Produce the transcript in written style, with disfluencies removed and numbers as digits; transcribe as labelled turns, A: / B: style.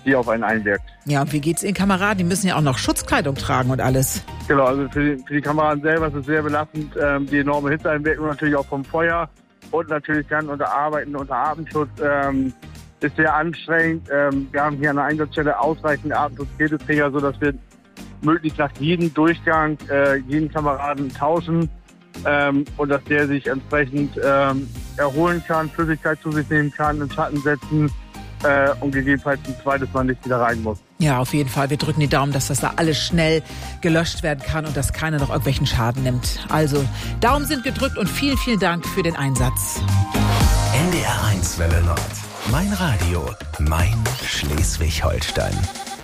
A: die auf einen einwirkt.
B: Ja, und wie geht's Ihren Kameraden? Die müssen ja auch noch Schutzkleidung tragen und alles.
A: Genau, also für die Kameraden selber ist es sehr belastend. Die enorme Hitzeeinwirkung natürlich auch vom Feuer und natürlich dann unter Arbeiten, unter Atemschutz ist sehr anstrengend. Wir haben hier an der Einsatzstelle ausreichend Atemschutzgeleträger, sodass wir möglichst nach jedem Durchgang jeden Kameraden tauschen und dass der sich entsprechend erholen kann, Flüssigkeit zu sich nehmen kann, in Schatten setzen und gegebenenfalls ein zweites Mal nicht wieder rein muss.
B: Ja, auf jeden Fall. Wir drücken die Daumen, dass das da alles schnell gelöscht werden kann und dass keiner noch irgendwelchen Schaden nimmt. Also, Daumen sind gedrückt und vielen, vielen Dank für den Einsatz.
C: NDR 1 Welle Nord. Mein Radio, mein Schleswig-Holstein.